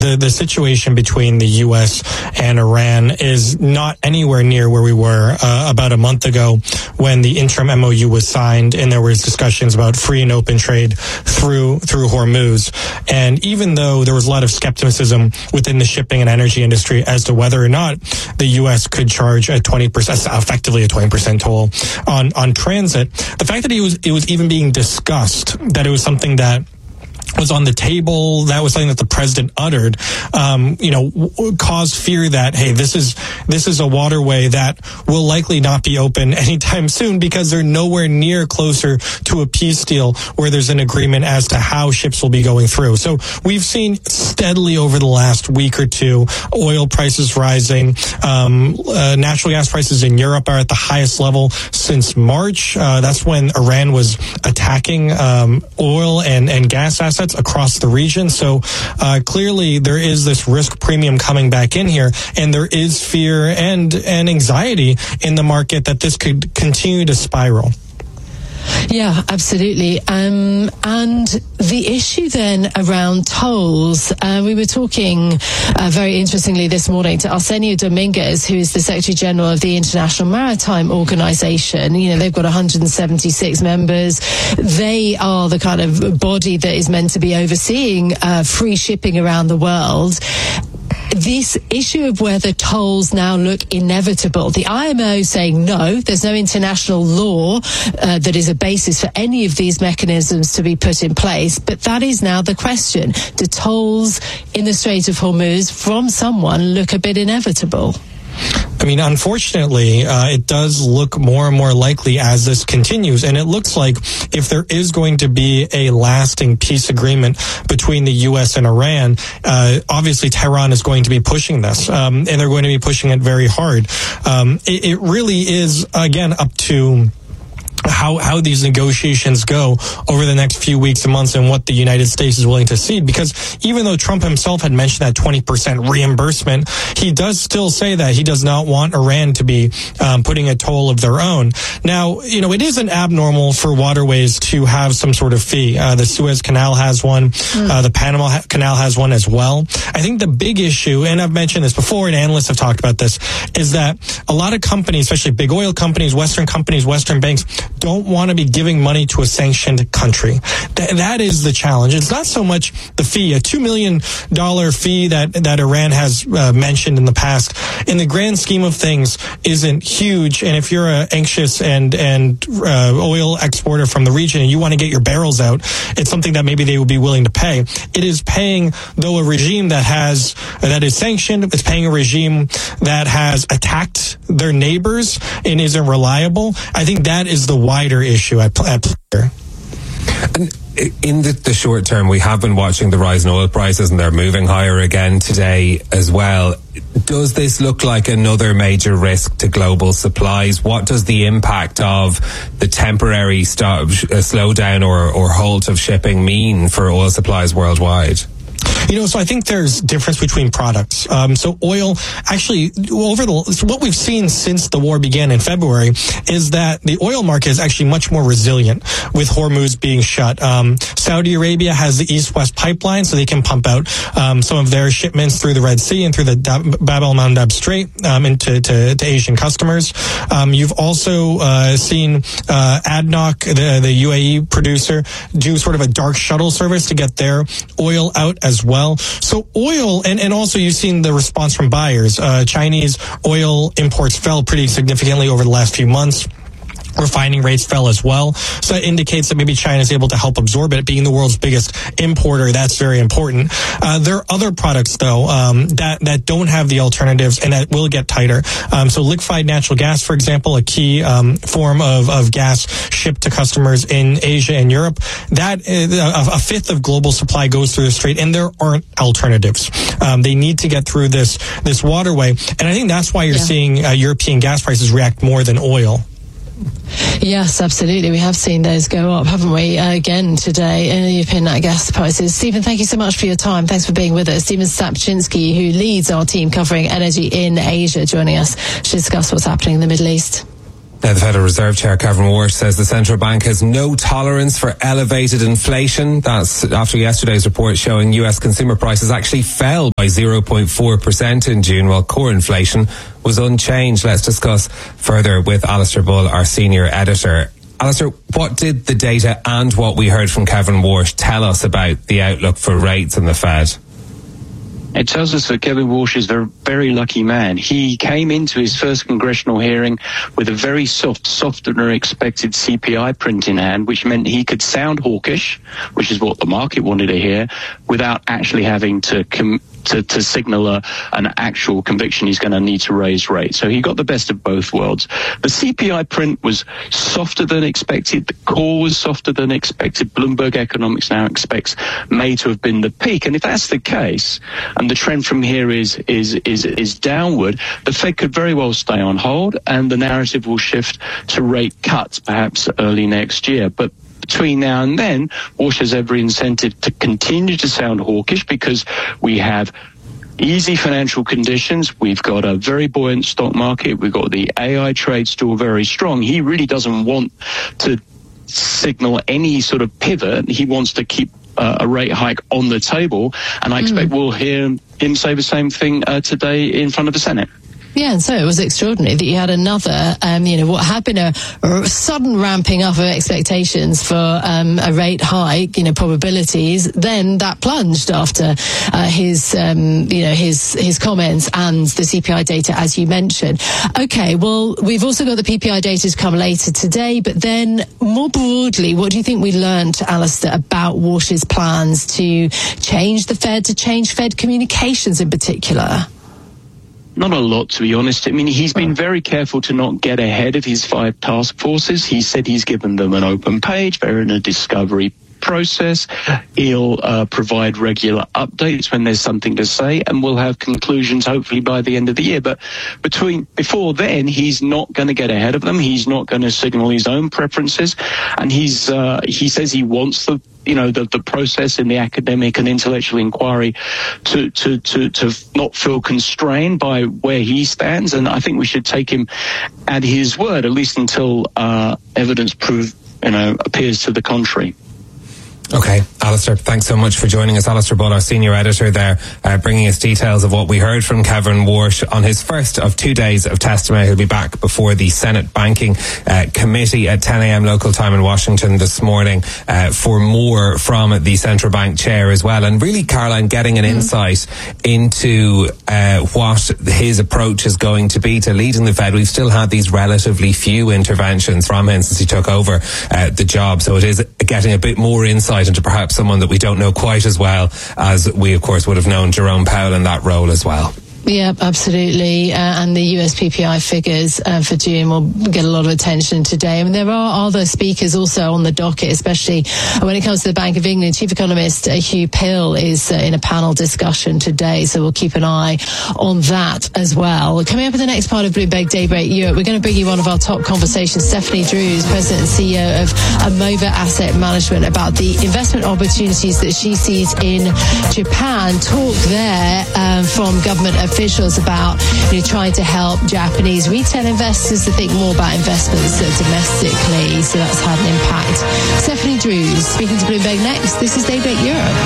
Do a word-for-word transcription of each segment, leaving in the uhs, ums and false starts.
the, the situation between the U S and Iran is not anywhere near where we were uh, about a month ago when the interim M O U was signed and there was discussions about free and open trade through through Hormuz. And even though there was a lot of skepticism within the shipping and energy industry as to whether or not the U S could charge a twenty percent, effectively a twenty percent toll on, on transit, the fact that it was, it was even being discussed, that it was something that was on the table, that was something that the president uttered, um, you know, w- caused fear that, hey, this is this is a waterway that will likely not be open anytime soon because they're nowhere near closer to a peace deal where there's an agreement as to how ships will be going through. So we've seen steadily over the last week or two, oil prices rising. Um, uh, natural gas prices in Europe are at the highest level since March. Uh, that's when Iran was attacking um, oil and, and gas assets across the region. So uh, clearly there is this risk premium coming back in here, and there is fear and, and anxiety in the market that this could continue to spiral. Yeah, absolutely. Um, and the issue then around tolls, uh, we were talking uh, very interestingly this morning to Arsenio Dominguez, who is the Secretary General of the International Maritime Organization. You know, they've got one hundred seventy-six members. They are the kind of body that is meant to be overseeing uh, free shipping around the world. This issue of whether tolls now look inevitable, the I M O saying no, there's no international law uh, that is a basis for any of these mechanisms to be put in place, but that is now the question. Do tolls in the Strait of Hormuz from someone look a bit inevitable? I mean, unfortunately, uh, it does look more and more likely as this continues. And it looks like if there is going to be a lasting peace agreement between the U S and Iran, uh, obviously Tehran is going to be pushing this, um, and they're going to be pushing it very hard. Um, it, it really is, again, up to how how these negotiations go over the next few weeks and months and what the United States is willing to cede. Because even though Trump himself had mentioned that twenty percent reimbursement, he does still say that he does not want Iran to be um, putting a toll of their own. Now, you know, it isn't abnormal for waterways to have some sort of fee. Uh, the Suez Canal has one. Mm. Uh, the Panama ha- Canal has one as well. I think the big issue, and I've mentioned this before, and analysts have talked about this, is that a lot of companies, especially big oil companies, Western companies, Western banks, don't want to be giving money to a sanctioned country. Th- that is the challenge. It's not so much the fee, a two million dollars fee that, that Iran has uh, mentioned in the past. In the grand scheme of things, isn't huge. And if you're an anxious and, and uh, oil exporter from the region and you want to get your barrels out, it's something that maybe they would be willing to pay. It is paying, though, a regime that has, uh, that is sanctioned. It's paying a regime that has attacked their neighbors and isn't reliable. I think that is the wider issue at play here. And in the, the short term, we have been watching the rise in oil prices, and they're moving higher again today as well. Does this look like another major risk to global supplies? What does the impact of the temporary stop, uh, slowdown or, or halt of shipping mean for oil supplies worldwide? You know, so I think there's difference between products. Um, so oil, actually, over the so what we've seen since the war began in February is that the oil market is actually much more resilient with Hormuz being shut. Um, Saudi Arabia has the East-West pipeline, so they can pump out um, some of their shipments through the Red Sea and through the Bab el-Mandab Strait um, into to, to Asian customers. Um, you've also uh, seen uh, A D N O C, the, the U A E producer, do sort of a dark shuttle service to get their oil out as well. Well, so oil, and, and also you've seen the response from buyers. Uh, Chinese oil imports fell pretty significantly over the last few months. Refining rates fell as well. So that indicates that maybe China is able to help absorb it. Being the world's biggest importer, that's very important. Uh, there are other products, though, um, that, that don't have the alternatives and that will get tighter. Um, so liquefied natural gas, for example, a key um, form of, of gas shipped to customers in Asia and Europe, that uh, a fifth of global supply goes through the strait, and there aren't alternatives. Um, they need to get through this, this waterway. And I think that's why you're yeah. seeing uh, European gas prices react more than oil. Yes, absolutely. We have seen those go up, haven't we, uh, again today in European nat gas prices. Stephen, thank you so much for your time. Thanks for being with us. Stephen Sapczynski, who leads our team covering energy in Asia, joining us to discuss what's happening in the Middle East. Now, the Federal Reserve Chair, Kevin Warsh, says the central bank has no tolerance for elevated inflation. That's after yesterday's report showing U S consumer prices actually fell by zero point four percent in June, while core inflation was unchanged. Let's discuss further with Alistair Bull, our senior editor. Alistair, what did the data and what we heard from Kevin Warsh tell us about the outlook for rates in the Fed? It tells us that Kevin Warsh is a very lucky man. He came into his first congressional hearing with a very soft, softer than expected C P I print in hand, which meant he could sound hawkish, which is what the market wanted to hear, without actually having to com- to, to signal a, an actual conviction he's going to need to raise rates. So he got the best of both worlds. The C P I print was softer than expected. The core was softer than expected. Bloomberg Economics now expects May to have been the peak. And if that's the case, and the trend from here is is is is downward, the Fed could very well stay on hold, and the narrative will shift to rate cuts perhaps early next year. But between now and then, Warsh has every incentive to continue to sound hawkish because we have easy financial conditions. We've got a very buoyant stock market. We've got the A I trade still very strong. He really doesn't want to signal any sort of pivot. He wants to keep uh, a rate hike on the table. And I expect mm. we'll hear him say the same thing uh, today in front of the Senate. Yeah, and so it was extraordinary that you had another, um, you know, what had been a, a sudden ramping up of expectations for um, a rate hike, you know, probabilities. Then that plunged after uh, his, um, you know, his his comments and the C P I data, as you mentioned. Okay, well, we've also got the P P I data to come later today, but then more broadly, what do you think we learned, Alistair, about Warsh's plans to change the Fed, to change Fed communications in particular? Not a lot, to be honest. I mean, he's been very careful to not get ahead of his five task forces. He said he's given them an open page. They're in a discovery process. He'll uh, provide regular updates when there's something to say, and we'll have conclusions hopefully by the end of the year. But between before then, he's not going to get ahead of them. He's not going to signal his own preferences, and he's uh, he says he wants the you know the the process in the academic and intellectual inquiry to to to to not feel constrained by where he stands. And I think we should take him at his word, at least until uh, evidence prove you know appears to the contrary. Okay, Alistair, thanks so much for joining us. Alistair Bull, our senior editor there, uh, bringing us details of what we heard from Kevin Warsh on his first of two days of testimony. He'll be back before the Senate Banking uh, Committee at ten a.m. local time in Washington this morning uh, for more from the central bank chair as well. And really, Caroline, getting an mm-hmm. insight into uh, what his approach is going to be to leading the Fed. We've still had these relatively few interventions from him since he took over uh, the job. So it is getting a bit more insight into perhaps someone that we don't know quite as well as we, of course, would have known Jerome Powell in that role as well. Yeah, absolutely. Uh, and the U S P P I figures uh, for June will get a lot of attention today. I mean, there are other speakers also on the docket, especially when it comes to the Bank of England. Chief Economist uh, Hugh Pill is uh, in a panel discussion today, so we'll keep an eye on that as well. Coming up in the next part of Bloomberg Daybreak Europe, we're going to bring you one of our top conversations. Stephanie Drews, President and C E O of Amova Asset Management, about the investment opportunities that she sees in Japan. Talk there um, from government officials officials about you know, trying to help Japanese retail investors to think more about investments domestically. So that's had an impact. Stephanie Drews speaking to Bloomberg next. This is Daybreak Europe.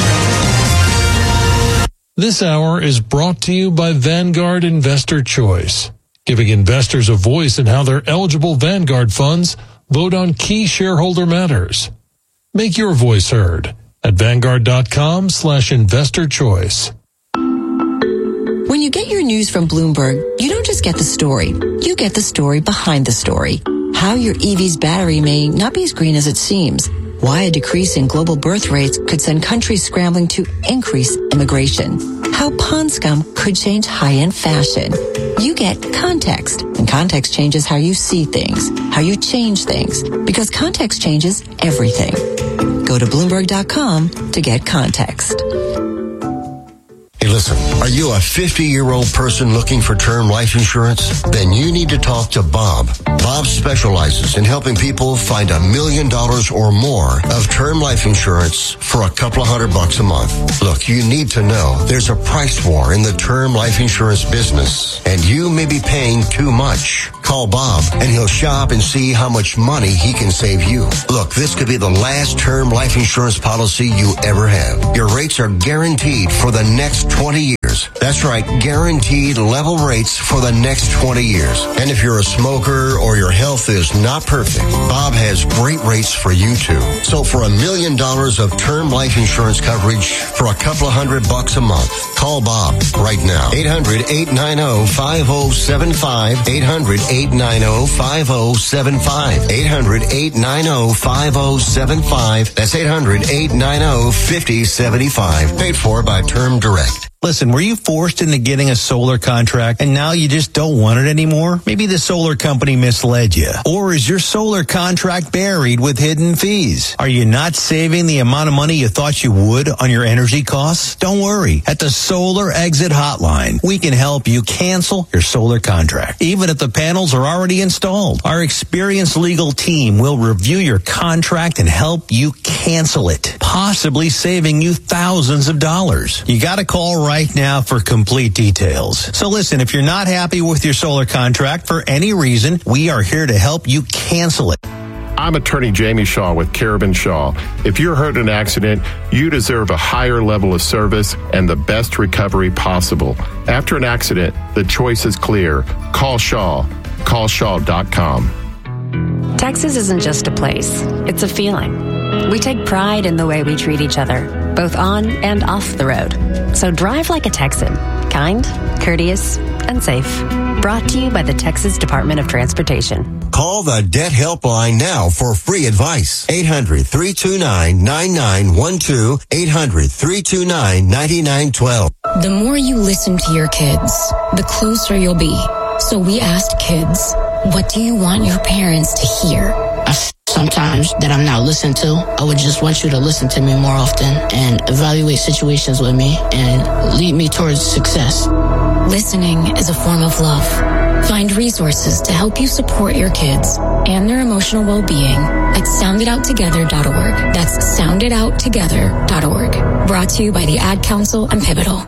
This hour is brought to you by Vanguard Investor Choice, giving investors a voice in how their eligible Vanguard funds vote on key shareholder matters. Make your voice heard at vanguard.com slash investor choice. When you get your news from Bloomberg, you don't just get the story. You get the story behind the story. How your E V's battery may not be as green as it seems. Why a decrease in global birth rates could send countries scrambling to increase immigration. How pond scum could change high-end fashion. You get context, and context changes how you see things, how you change things, because context changes everything. Go to Bloomberg dot com to get context. You're Listen, are you a fifty-year-old person looking for term life insurance? Then you need to talk to Bob. Bob specializes in helping people find a million dollars or more of term life insurance for a couple of hundred bucks a month. Look, you need to know there's a price war in the term life insurance business, and you may be paying too much. Call Bob, and he'll shop and see how much money he can save you. Look, this could be the last term life insurance policy you ever have. Your rates are guaranteed for the next twenty years. That's right, guaranteed level rates for the next twenty years. And if you're a smoker or your health is not perfect, Bob has great rates for you too. So for a million dollars of term life insurance coverage for a couple of hundred bucks a month, call Bob right now. eight hundred, eight nine zero, five zero seven five. eight hundred, eight nine zero, five zero seven five. eight hundred, eight nine zero, five zero seven five. That's eight hundred, eight nine zero, five zero seven five. Paid for by Term Direct. Listen, were you forced into getting a solar contract and now you just don't want it anymore? Maybe the solar company misled you. Or is your solar contract buried with hidden fees? Are you not saving the amount of money you thought you would on your energy costs? Don't worry. At the Solar Exit Hotline, we can help you cancel your solar contract, even if the panels are already installed. Our experienced legal team will review your contract and help you cancel it, possibly saving you thousands of dollars. You got to call right now for complete details. So listen, if you're not happy with your solar contract for any reason, we are here to help you cancel it. I'm attorney Jamie Shaw with Carabin Shaw. If you're hurt in an accident, you deserve a higher level of service and the best recovery possible. After an accident, the choice is clear. Call Shaw. Call shaw dot com. Texas isn't just a place, it's a feeling. We take pride in the way we treat each other, both on and off the road. So drive like a Texan, kind, courteous, and safe. Brought to you by the Texas Department of Transportation. Call the Debt Helpline now for free advice. eight hundred, three two nine, nine nine one two. eight hundred, three two nine, nine nine one two. The more you listen to your kids, the closer you'll be. So we asked kids, what do you want your parents to hear? I f- sometimes that I'm not listened to. I would just want you to listen to me more often and evaluate situations with me and lead me towards success. Listening is a form of love. Find resources to help you support your kids and their emotional well-being at sound it out together dot org. That's sound it out together dot org. Brought to you by the Ad Council and Pivotal.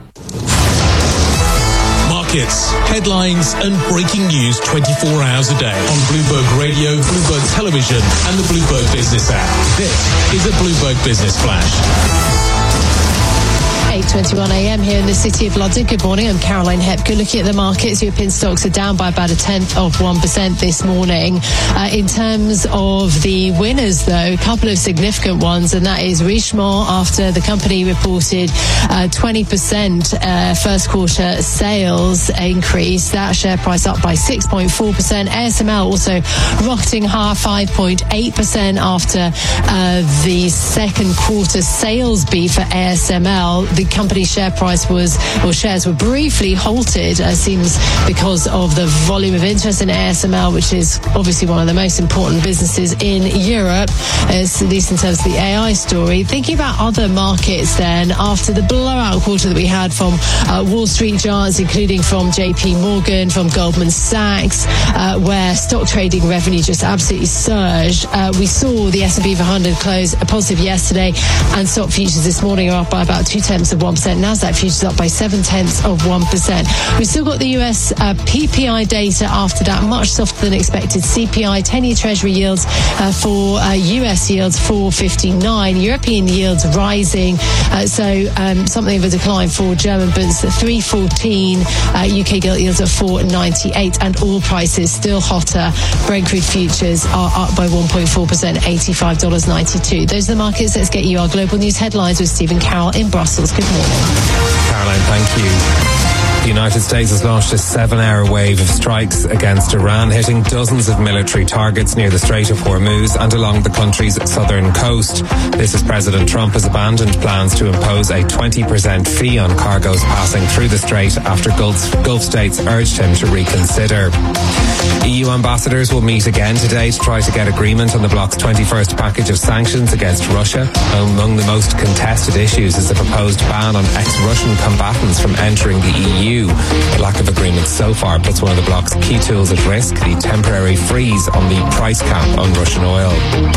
Markets, headlines, and breaking news twenty-four hours a day on Bloomberg Radio, Bloomberg Television, and the Bloomberg Business app. This is a Bloomberg Business Flash. eight twenty-one a.m. here in the City of London. Good morning, I'm Caroline Hepker. Looking at the markets, European stocks are down by about a tenth of one percent this morning. Uh, in terms of the winners, though, a couple of significant ones, and that is Richemont, after the company reported uh, twenty percent uh, first quarter sales increase. That share price up by six point four percent. A S M L also rocketing higher, five point eight percent after uh, the second quarter sales beat for A S M L. The company's share price was, or shares were briefly halted, it seems, because of the volume of interest in A S M L, which is obviously one of the most important businesses in Europe, at least in terms of the A I story. Thinking about other markets then, after the blowout quarter that we had from uh, Wall Street giants, including from J P Morgan, from Goldman Sachs, uh, where stock trading revenue just absolutely surged. Uh, we saw the S and P five hundred close a positive yesterday, and stock futures this morning are up by about two tenths of one percent. Nasdaq futures up by seven tenths of one percent. We've still got the U S uh, P P I data after that, much softer than expected. C P I, ten-year Treasury yields uh, for uh, U S yields four fifty-nine. European yields rising, uh, so um, something of a decline for German bonds at three fourteen. Uh, U K gilt yields at four ninety-eight, and oil prices still hotter. Brent crude futures are up by one point four percent, eighty-five dollars and ninety-two cents. Those are the markets. Let's get you our global news headlines with Stephen Carroll in Brussels. Good morning. Caroline, thank you. The United States has launched a seven-hour wave of strikes against Iran, hitting dozens of military targets near the Strait of Hormuz and along the country's southern coast. This as President Trump has abandoned plans to impose a twenty percent fee on cargoes passing through the strait after Gulf, Gulf states urged him to reconsider. E U ambassadors will meet again today to try to get agreement on the bloc's twenty-first package of sanctions against Russia. Among the most contested issues is the proposed ban on ex-Russian combatants from entering the E U. The lack of agreement so far puts one of the bloc's key tools at risk, the temporary freeze on the price cap on Russian oil.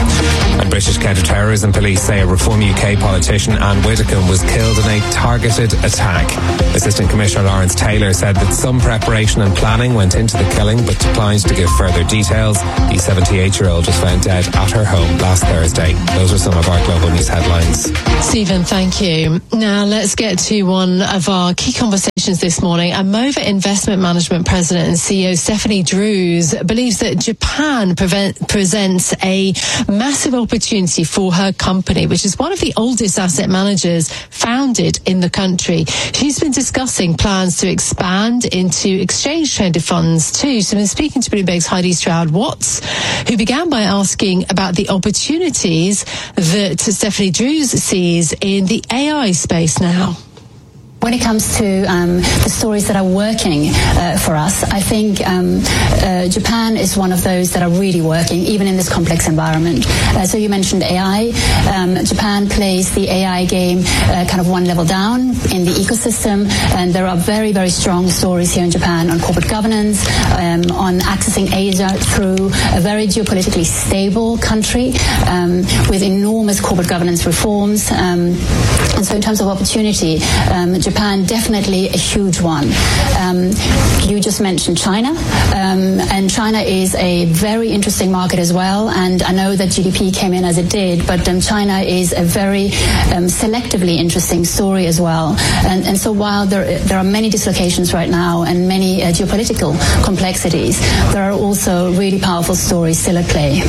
And British counter-terrorism police say a Reform U K politician, Anne Widdecombe, was killed in a targeted attack. Assistant Commissioner Lawrence Taylor said that some preparation and planning went into the killing, but declined to give further details. The seventy-eight-year-old was found dead at her home last Thursday. Those are some of our global news headlines. Stephen, thank you. Now let's get to one of our key conversations this morning. Amova Investment Management President and C E O Stephanie Drews believes that Japan prevent, presents a massive opportunity for her company, which is one of the oldest asset managers founded in the country. She's been discussing plans to expand into exchange-traded funds too. So I've been speaking to Bloomberg's Heidi Stroud-Watts, who began by asking about the opportunities that Stephanie Drews sees in the A I space now. When it comes to um, the stories that are working uh, for us, I think um, uh, Japan is one of those that are really working, even in this complex environment. Uh, so you mentioned A I. Um, Japan plays the A I game uh, kind of one level down in the ecosystem, and there are very, very strong stories here in Japan on corporate governance, um, on accessing Asia through a very geopolitically stable country um, with enormous corporate governance reforms. Um, and so in terms of opportunity, um, Japan definitely a huge one. Um, you just mentioned China, um, and China is a very interesting market as well. And I know that G D P came in as it did, but um, China is a very um, selectively interesting story as well. And, and so while there there are many dislocations right now and many uh, geopolitical complexities, there are also really powerful stories still at play.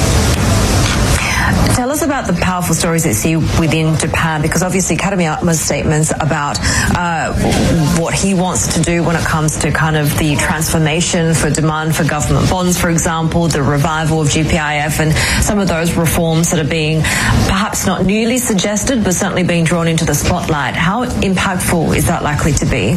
Tell us about the powerful stories that you see within Japan, because obviously Katayama's statements about uh, what he wants to do when it comes to kind of the transformation for demand for government bonds, for example, the revival of G P I F and some of those reforms that are being perhaps not newly suggested, but certainly being drawn into the spotlight. How impactful is that likely to be?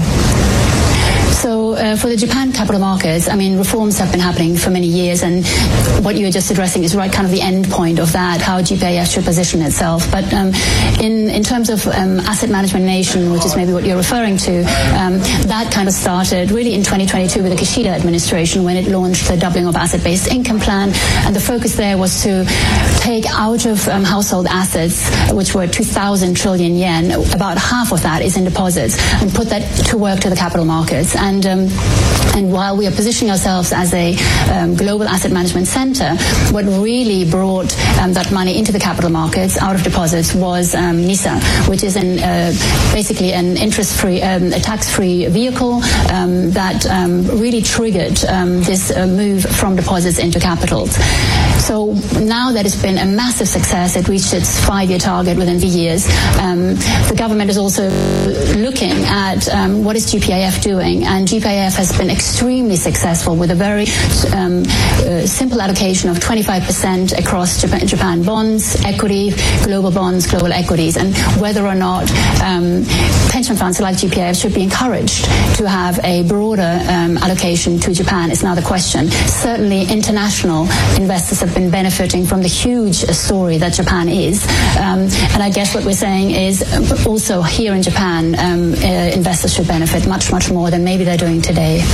So uh, for the Japan capital markets, I mean, reforms have been happening for many years, and what you were just addressing is right kind of the end point of that, how G P I F should position itself. But um, in, in terms of um, asset management nation, which is maybe what you're referring to, um, that kind of started really in twenty twenty-two with the Kishida administration when it launched the doubling of asset-based income plan, and the focus there was to take out of um, household assets, which were two thousand trillion yen, about half of that is in deposits, and put that to work to the capital markets. And And, um, and while we are positioning ourselves as a um, global asset management center, what really brought um, that money into the capital markets out of deposits was um, NISA, which is an, uh, basically an interest-free, um, a tax-free vehicle um, that um, really triggered um, this uh, move from deposits into capitals. So now that it's been a massive success, it reached its five-year target within the years. Um, the government is also looking at um, what is G P I F doing, and G P I F has been extremely successful with a very um, uh, simple allocation of twenty-five percent across Japan, Japan bonds, equity, global bonds, global equities, and whether or not um, pension funds like G P I F should be encouraged to have a broader um, allocation to Japan is now the question. Certainly international investors have been benefiting from the huge story that Japan is. Um, and I guess what we're saying is also here in Japan, um, uh, investors should benefit much, much more than maybe they're doing today.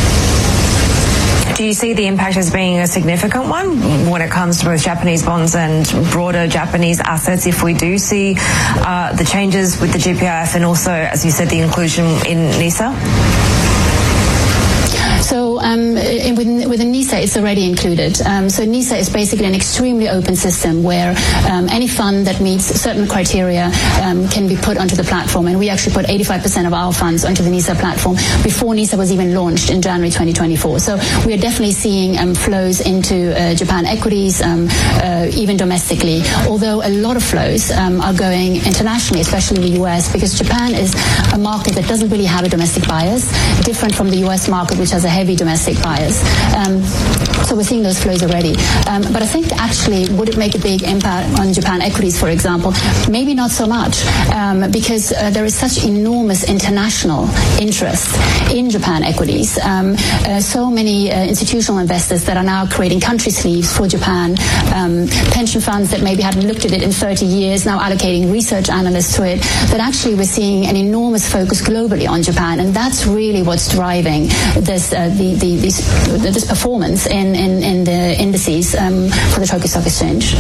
Do you see the impact as being a significant one when it comes to both Japanese bonds and broader Japanese assets if we do see uh, the changes with the G P I F and also, as you said, the inclusion in NISA? So So um, in, within, within NISA, it's already included. Um, so NISA is basically an extremely open system where um, any fund that meets certain criteria um, can be put onto the platform. And we actually put eighty-five percent of our funds onto the NISA platform before NISA was even launched in January twenty twenty-four. So we are definitely seeing um, flows into uh, Japan equities, um, uh, even domestically, although a lot of flows um, are going internationally, especially in the U S, because Japan is a market that doesn't really have a domestic bias, different from the U S market, which has a heavy domestic bias. Um, so we're seeing those flows already. Um, but I think actually, would it make a big impact on Japan equities, for example? Maybe not so much, um, because uh, there is such enormous international interest in Japan equities. Um, uh, so many uh, institutional investors that are now creating country sleeves for Japan, um, pension funds that maybe hadn't looked at it in thirty years, now allocating research analysts to it, that actually we're seeing an enormous focus globally on Japan, and that's really what's driving this uh, the, the, this, this performance in, in, in the indices um, for the Tokyo Stock Exchange.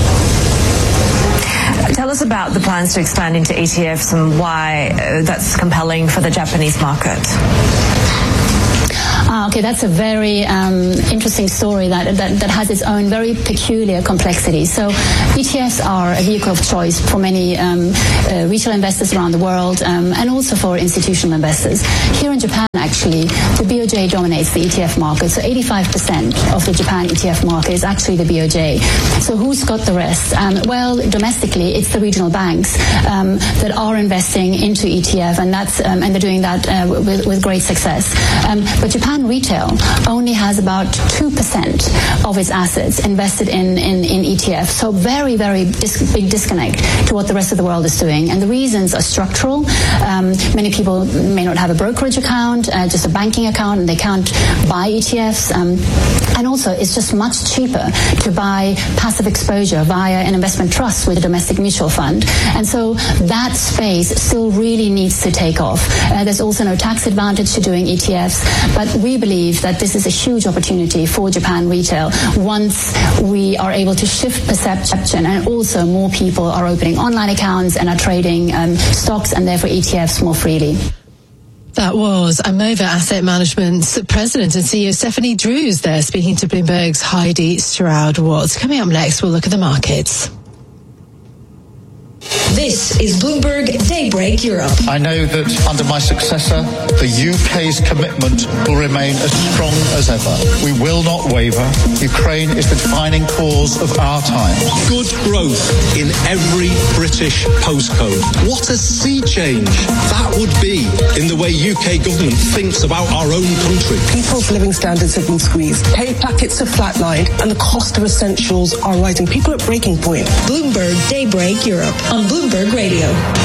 Tell us about the plans to expand into E T Fs and why uh, that's compelling for the Japanese market. Ah, okay, that's a very um, interesting story that, that that has its own very peculiar complexity. So E T Fs are a vehicle of choice for many um, uh, retail investors around the world um, and also for institutional investors. Here in Japan, actually, the B O J dominates the E T F market. So eighty-five percent of the Japan E T F market is actually the B O J. So who's got the rest? Um, well, domestically, it's the regional banks um, that are investing into E T F, and that's um, and they're doing that uh, with, with great success. Um, but Japan retail only has about two percent of its assets invested in, in, in E T F. So very, very dis- big disconnect to what the rest of the world is doing. And the reasons are structural. Um, many people may not have a brokerage account, uh, just a banking account, and they can't buy E T Fs. Um, and also, it's just much cheaper to buy passive exposure via an investment trust with a domestic mutual fund. And so that space still really needs to take off. Uh, there's also no tax advantage to doing E T Fs, but we believe that this is a huge opportunity for Japan retail once we are able to shift perception, and also more people are opening online accounts and are trading um, stocks and therefore E T Fs more freely. That was Amova Asset Management's president and C E O Stephanie Drews there speaking to Bloomberg's Heidi Stroud-Watts. Coming up next, we'll look at the markets. This is Bloomberg Daybreak Europe. I know that under my successor, the U K's commitment will remain as strong as ever. We will not waver. Ukraine is the defining cause of our time. Good growth in every British postcode. What a sea change that would be in the way U K government thinks about our own country. People's living standards have been squeezed. Pay packets have flatlined and the cost of essentials are rising. People are at breaking point. Bloomberg Daybreak Europe on Bloomberg Radio.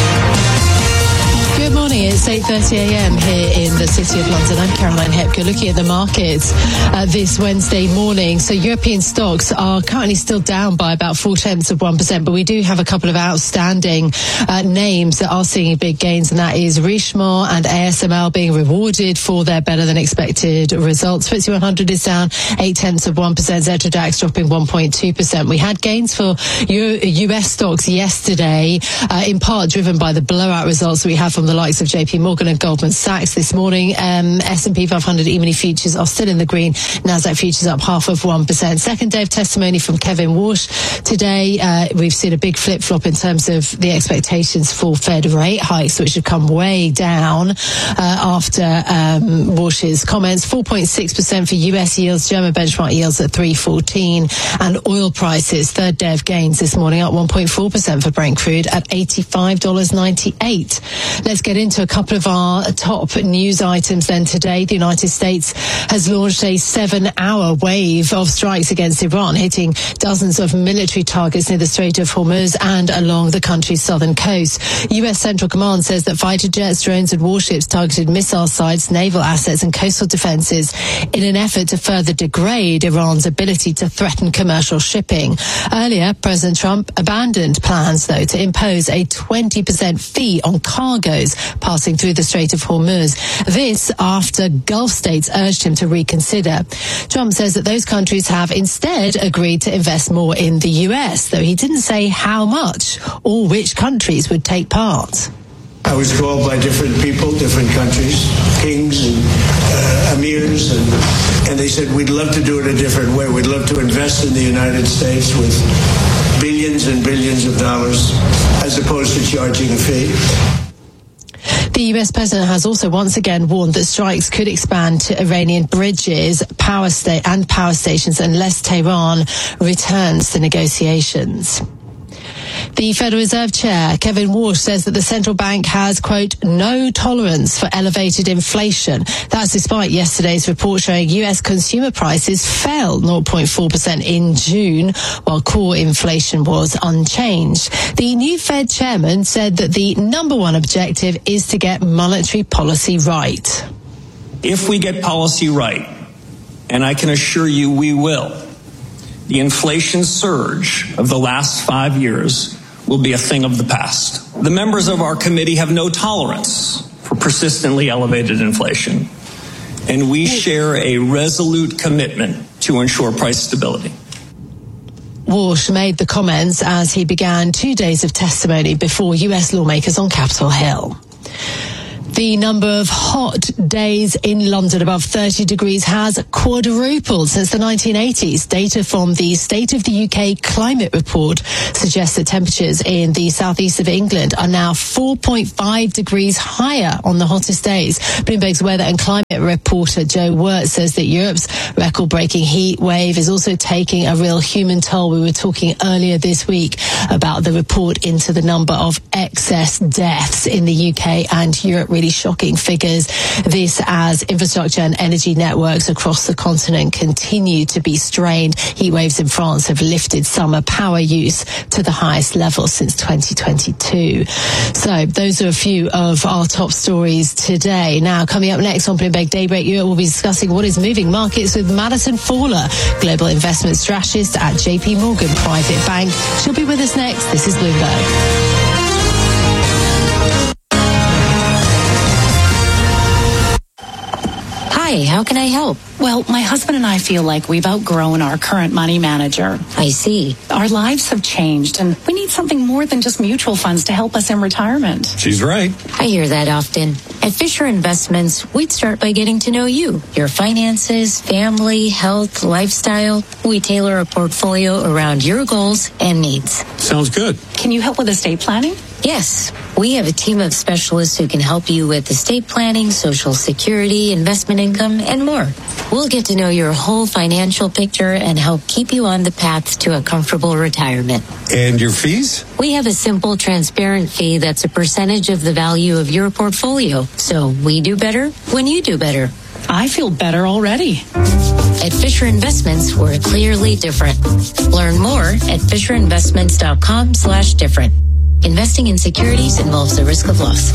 Good morning, it's eight thirty a.m. here in the City of London. I'm Caroline Hepker, looking at the markets uh, this Wednesday morning. So European stocks are currently still down by about four tenths of one percent, but we do have a couple of outstanding uh, names that are seeing big gains, and that is Richemont and A S M L being rewarded for their better than expected results. F T S E one hundred is down eight tenths of one percent, Xetra DAX dropping one point two percent. We had gains for U S stocks yesterday, uh, in part driven by the blowout results we had from the likes of J P Morgan and Goldman Sachs this morning. Um, S and P five hundred E-mini futures are still in the green. Nasdaq futures up half of one percent. Second day of testimony from Kevin Walsh. Today, uh, we've seen a big flip-flop in terms of the expectations for Fed rate hikes, which have come way down uh, after um, Walsh's comments. four point six percent for U S yields, German benchmark yields at three fourteen, and oil prices, third day of gains this morning, up one point four percent for Brent crude at eighty-five dollars ninety-eight. Let's get into a couple of our top news items then today. The United States has launched a seven-hour wave of strikes against Iran, hitting dozens of military targets near the Strait of Hormuz and along the country's southern coast. U S Central Command says that fighter jets, drones and warships targeted missile sites, naval assets and coastal defences in an effort to further degrade Iran's ability to threaten commercial shipping. Earlier, President Trump abandoned plans, though, to impose a twenty percent fee on cargoes passing through the Strait of Hormuz. This after Gulf states urged him to reconsider. Trump says that those countries have instead agreed to invest more in the U S, though he didn't say how much or which countries would take part. I was called by different people, different countries, kings and uh, emirs, and, and they said we'd love to do it a different way. We'd love to invest in the United States with billions and billions of dollars as opposed to charging a fee. The U S president has also once again warned that strikes could expand to Iranian bridges, power sta- and power stations unless Tehran returns to negotiations. The Federal Reserve Chair, Kevin Warsh, says that the central bank has, quote, no tolerance for elevated inflation. That's despite yesterday's report showing U S consumer prices fell zero point four percent in June, while core inflation was unchanged. The new Fed chairman said that the number one objective is to get monetary policy right. If we get policy right, and I can assure you we will, the inflation surge of the last five years will be a thing of the past. The members of our committee have no tolerance for persistently elevated inflation, and we share a resolute commitment to ensure price stability. Walsh made the comments as he began two days of testimony before U S lawmakers on Capitol Hill. The number of hot days in London above thirty degrees has quadrupled since the nineteen eighties. Data from the State of the U K Climate Report suggests that temperatures in the southeast of England are now four point five degrees higher on the hottest days. Bloomberg's weather and climate reporter Joe Wirt says that Europe's record-breaking heat wave is also taking a real human toll. We were talking earlier this week about the report into the number of excess deaths in the U K and Europe. Really shocking figures. This as infrastructure and energy networks across the continent continue to be strained. Heat waves in France have lifted summer power use to the highest level since twenty twenty-two. So those are a few of our top stories today. Now, coming up next on Bloomberg Daybreak Europe, we'll be discussing what is moving markets with Madison Fowler, global investment strategist at J P Morgan Private Bank. She'll be with us next. This is Bloomberg. Hi, how can I help? Well, my husband and I feel like we've outgrown our current money manager. I see. Our lives have changed, and we need something more than just mutual funds to help us in retirement. She's right. I hear that often. At Fisher Investments, we'd start by getting to know you, your finances, family, health, lifestyle. We tailor a portfolio around your goals and needs. Sounds good. Can you help with estate planning? Yes, we have a team of specialists who can help you with estate planning, Social Security, investment income, and more. We'll get to know your whole financial picture and help keep you on the path to a comfortable retirement. And your fees? We have a simple, transparent fee that's a percentage of the value of your portfolio. So we do better when you do better. I feel better already. At Fisher Investments, we're clearly different. Learn more at FisherInvestments.com slash different. Investing in securities involves the risk of loss.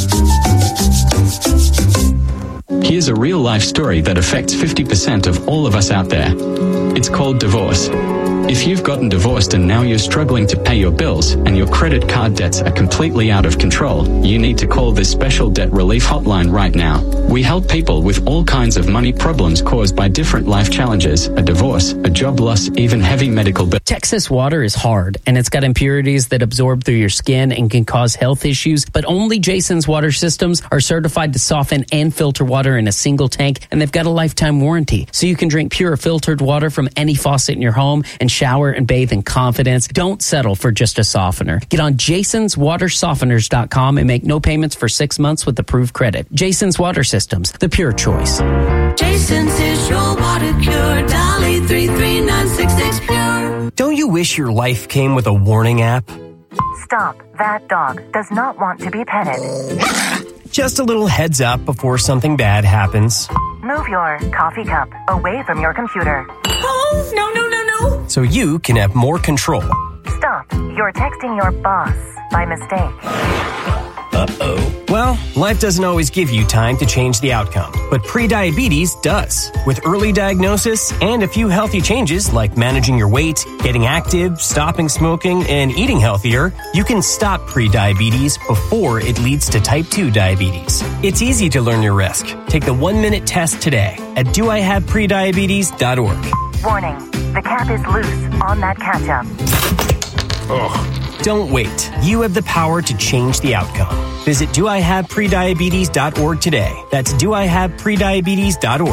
Here's a real-life story that affects fifty percent of all of us out there. It's called divorce. If you've gotten divorced and now you're struggling to pay your bills and your credit card debts are completely out of control, you need to call this special debt relief hotline right now. We help people with all kinds of money problems caused by different life challenges, a divorce, a job loss, even heavy medical bills. Texas water is hard, and it's got impurities that absorb through your skin and can cause health issues, but only Jason's water systems are certified to soften and filter water in a single tank, and they've got a lifetime warranty. So you can drink pure filtered water from any faucet in your home and shower and bathe in confidence. Don't settle for just a softener. Get on jasons water softeners dot com and make no payments for six months with approved credit. Jason's Water Systems, the pure choice. Jason's is your water cure. Dolly three three nine six six pure. Don't you wish your life came with a warning app? Stop. That dog does not want to be petted. Just a little heads up before something bad happens. Move your coffee cup away from your computer. Oh, no, no, no, no. So you can have more control. Stop. You're texting your boss by mistake. Uh-oh. Well, life doesn't always give you time to change the outcome, but prediabetes does. With early diagnosis and a few healthy changes like managing your weight, getting active, stopping smoking, and eating healthier, you can stop prediabetes before it leads to type two diabetes. It's easy to learn your risk. Take the one-minute test today at do I have prediabetes dot org. Warning. The cap is loose on that ketchup. Ugh. Don't wait. You have the power to change the outcome. Visit do I have prediabetes dot org today. That's do I have prediabetes dot org.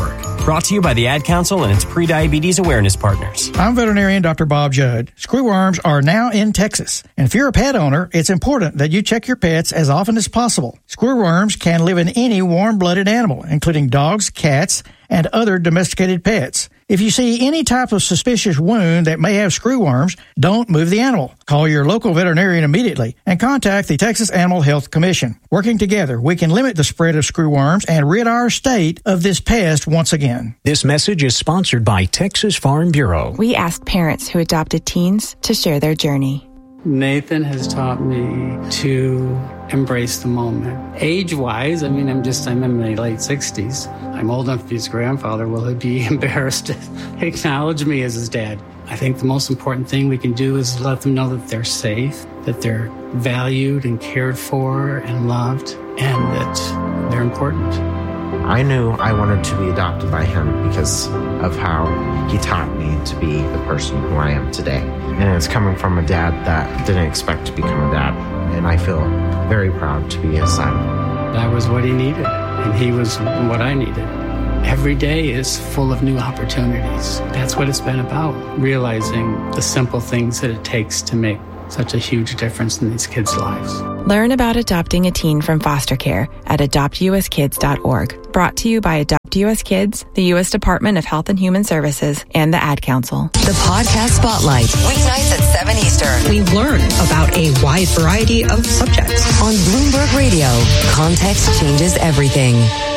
Brought to you by the Ad Council and its pre-diabetes awareness partners. I'm veterinarian Doctor Bob Judd. Screwworms are now in Texas. And if you're a pet owner, it's important that you check your pets as often as possible. Screwworms can live in any warm-blooded animal, including dogs, cats, and other domesticated pets. If you see any type of suspicious wound that may have screwworms, don't move the animal. Call your local veterinarian immediately and contact the Texas Animal Health Commission. Working together, we can limit the spread of screwworms and rid our state of this pest once again. This message is sponsored by Texas Farm Bureau. We asked parents who adopted teens to share their journey. Nathan has taught me to embrace the moment. Age-wise, I mean, I'm just, I'm in my late sixties. I'm old enough to be his grandfather. Will he be embarrassed to acknowledge me as his dad? I think the most important thing we can do is let them know that they're safe, that they're valued and cared for and loved, and that they're important. I knew I wanted to be adopted by him because of how he taught me to be the person who I am today. And it's coming from a dad that didn't expect to become a dad. And I feel very proud to be his son. That was what he needed, and he was what I needed. Every day is full of new opportunities. That's what it's been about, realizing the simple things that it takes to make such a huge difference in these kids' lives. Learn about adopting a teen from foster care at adopt u s kids dot org. Brought to you by Adopt U S Kids, the U S Department of Health and Human Services, and the Ad Council. The Podcast Spotlight, weeknights at seven Eastern. We learn about a wide variety of subjects. On Bloomberg Radio, context changes everything.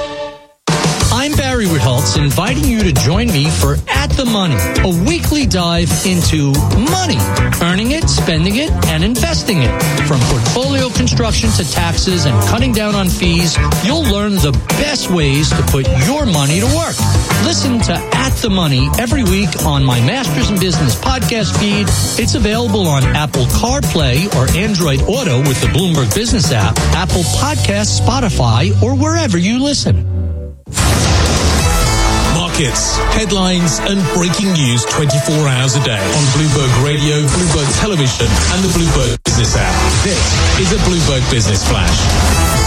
I'm Barry Ritholtz, inviting you to join me for At the Money, a weekly dive into money, earning it, spending it, and investing it. From portfolio construction to taxes and cutting down on fees, you'll learn the best ways to put your money to work. Listen to At the Money every week on my Masters in Business podcast feed. It's available on Apple CarPlay or Android Auto with the Bloomberg Business app, Apple Podcasts, Spotify, or wherever you listen. Markets, headlines, and breaking news twenty-four hours a day on Bloomberg Radio, Bloomberg Television, and the Bloomberg Business app. This is a Bloomberg Business Flash.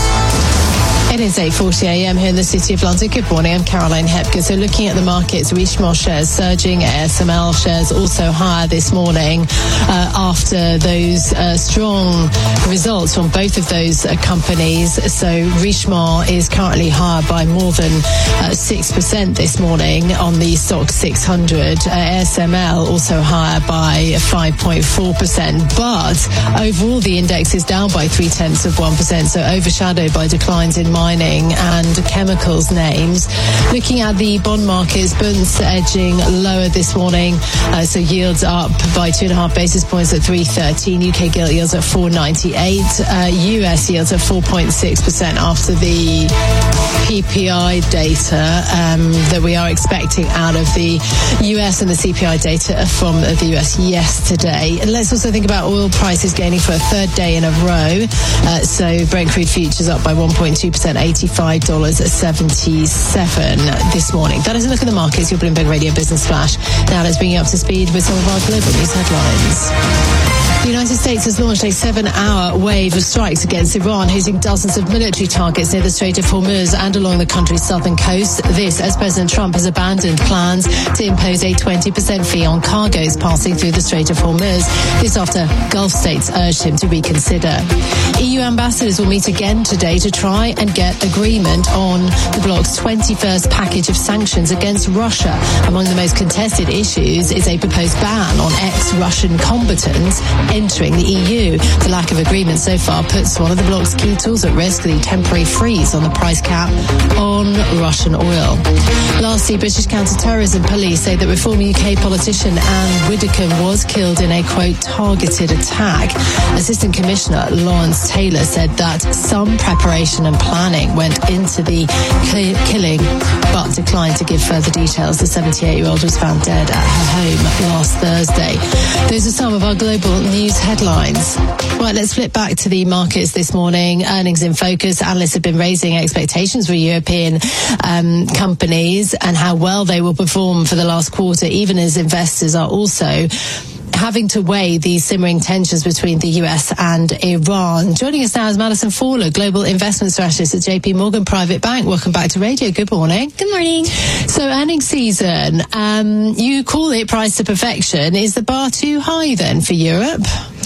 It is eight forty a m here in the City of London. Good morning, I'm Caroline Hepker. So looking at the markets, Richemont shares surging, A S M L shares also higher this morning uh, after those uh, strong results from both of those uh, companies. So Richemont is currently higher by more than uh, six percent this morning on the stock six hundred. Uh, A S M L also higher by five point four percent. But overall, the index is down by three tenths of one percent, so overshadowed by declines in mining and chemicals names. Looking at the bond markets, Bunds edging lower this morning, uh, so yields up by two and a half basis points at three thirteen. U K gilt yields at four ninety-eight. Uh, U S yields at four point six percent after the P P I data um, that we are expecting out of the U S and the C P I data from the U S yesterday. And let's also think about oil prices gaining for a third day in a row. Uh, so Brent crude futures up by one point two percent, eighty-five dollars seventy-seven this morning. That is a look at the markets, your Bloomberg Radio Business Flash. Now let's bring you up to speed with some of our global news headlines. The United States has launched a seven-hour wave of strikes against Iran, hitting dozens of military targets near the Strait of Hormuz and along the country's southern coast. This as President Trump has abandoned plans to impose a twenty percent fee on cargoes passing through the Strait of Hormuz. This after Gulf states urged him to reconsider. E U ambassadors will meet again today to try and get agreement on the bloc's twenty-first package of sanctions against Russia. Among the most contested issues is a proposed ban on ex-Russian combatants entering the E U. The lack of agreement so far puts one of the bloc's key tools at risk, the temporary freeze on the price cap on Russian oil. Lastly, British counter-terrorism police say that reformer U K politician Anne Widdecombe was killed in a, quote, targeted attack. Assistant Commissioner Lawrence Taylor said that some preparation and planning went into the killing, but declined to give further details. The seventy-eight-year-old was found dead at her home last Thursday. Those are some of our global news headlines. Right, let's flip back to the markets this morning. Earnings in focus. Analysts have been raising expectations for European um, companies and how well they will perform for the last quarter, even as investors are also having to weigh these simmering tensions between the U S and Iran. Joining us now is Madison Fowler, Global Investment Strategist at J P Morgan Private Bank. Welcome back to radio. Good morning. Good morning. So earnings season, um, you call it price to perfection. Is the bar too high then for Europe?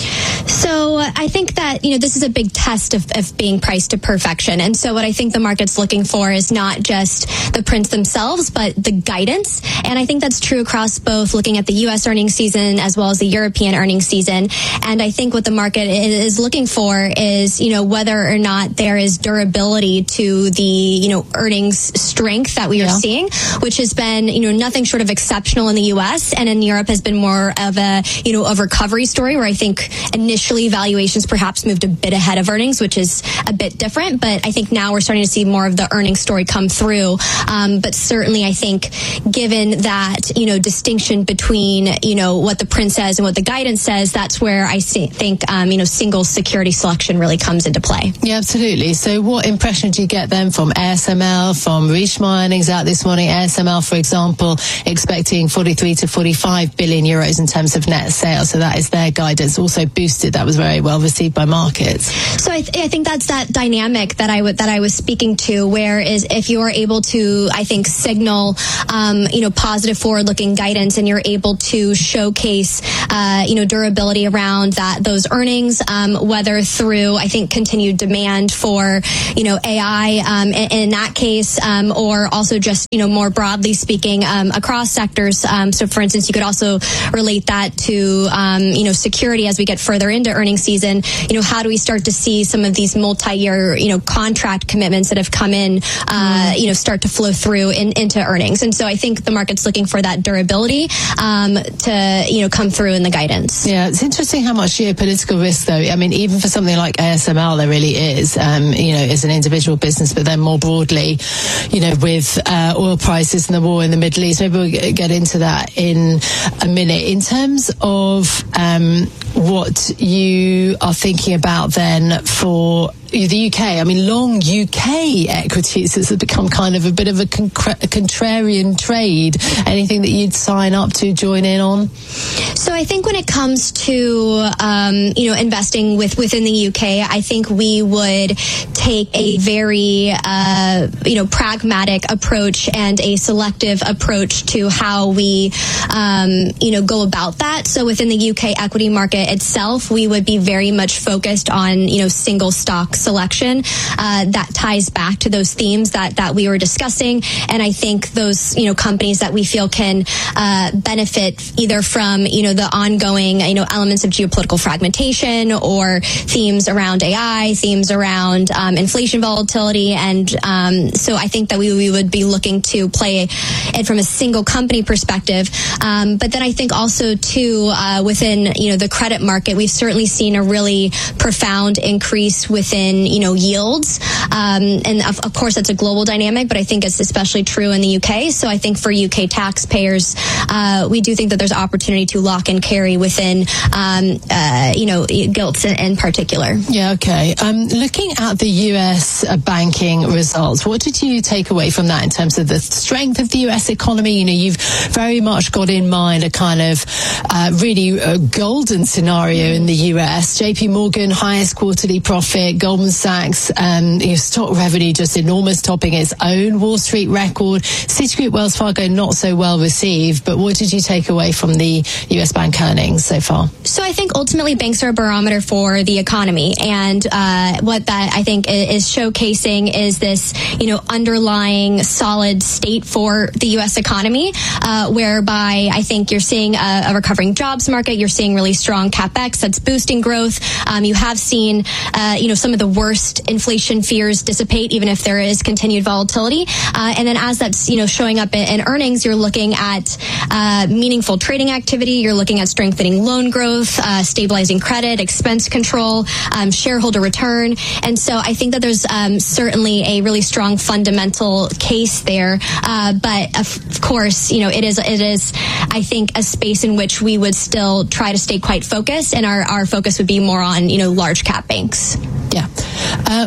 So uh, I think that, you know, this is a big test of, of being priced to perfection. And so what I think the market's looking for is not just the prints themselves, but the guidance. And I think that's true across both looking at the U S earnings season as well as the European earnings season. And I think what the market is looking for is, you know, whether or not there is durability to the, you know, earnings strength that we yeah. are seeing, which has been, you know, nothing short of exceptional in the U S, and in Europe has been more of a, you know, a recovery story where I think initially valuations perhaps moved a bit ahead of earnings, which is a bit different. But I think now we're starting to see more of the earnings story come through. Um, but certainly I think given that, you know, distinction between, you know, what the print says and what the guidance says, that's where I see, think, um, you know, single security selection really comes into play. Yeah, absolutely. So what impression do you get then from A S M L, from Richemont earnings out this morning? A S M L, for example, expecting forty-three to forty-five billion euros in terms of net sales. So that is their guidance. Also boosted. That was very well received by markets. So I, th- I think that's that dynamic that I would that I was speaking to, where is if you are able to, I think, signal, um, you know, positive forward-looking guidance, and you're able to showcase, uh, you know, durability around that those earnings, um, whether through, I think, continued demand for, you know, A I um, in, in that case, um, or also just, you know, more broadly speaking um, across sectors. Um, so, for instance, you could also relate that to, um, you know, security as we get further into earnings season. You know, how do we start to see some of these multi-year, you know, contract commitments that have come in, uh, you know, start to flow through in, into earnings? And so I think the market's looking for that durability um, to, you know, come through in the guidance. Yeah, it's interesting how much geopolitical risk, though. I mean, even for something like A S M L, there really is, um, you know, as an individual business, but then more broadly, you know, with uh, oil prices and the war in the Middle East. Maybe we'll get into that in a minute. In terms of um, what you are thinking about then for the U K, I mean, long U K equities has become kind of a bit of a, con- a contrarian trade. Anything that you'd sign up to, join in on? So I think when it comes to, um, you know, investing with within the U K, I think we would take a very, uh, you know, pragmatic approach and a selective approach to how we, um, you know, go about that. So within the U K equity market itself, we would be very much focused on, you know, single stock selection uh, that ties back to those themes that that we were discussing. And I think those, you know, companies that we feel can uh, benefit either from, you know, the ongoing, you know, elements of geopolitical fragmentation or themes around A I, themes around um, inflation volatility. And um, so I think that we, we would be looking to play it from a single company perspective. Um, but then I think also too, uh, within, you know, the credit market, we've certainly seen a really profound increase within, you know, yields. Um, and of, of course, that's a global dynamic, but I think it's especially true in the U K. So I think for U K taxpayers, uh, we do think that there's opportunity to lock and carry within, um, uh, you know, gilts in, in particular. Yeah, okay. Um, looking at the U S uh, banking results, what did you take away from that in terms of the strength of the U S economy? You know, you've very much got in mind a kind of uh, really uh, golden scenario in the U S. J P Morgan, highest quarterly profit. Goldman Sachs, um, your stock revenue just enormous, topping its own Wall Street record. Citigroup, Wells Fargo, not so well received. But what did you take away from the U S bank earnings so far? So I think ultimately banks are a barometer for the economy. And uh, what that I think is showcasing is this, you know, underlying solid state for the U S economy, uh, whereby I think you're seeing a, a recovering jobs market. You're seeing really strong capex that's boosting growth. Um, you have seen, uh, you know, some of the worst inflation fears dissipate, even if there is continued volatility. Uh, and then as that's, you know, showing up in, in earnings, you're looking at uh, meaningful trading activity. You're looking at strengthening loan growth, uh, stabilizing credit, expense control, um, shareholder return. And so I think that there's um, certainly a really strong fundamental case there. Uh, but of course, you know, it is, it is, I think, a space in which we would still try to stay quite focused. And our, our focus would be more on, you know, large cap banks. Yeah. Uh,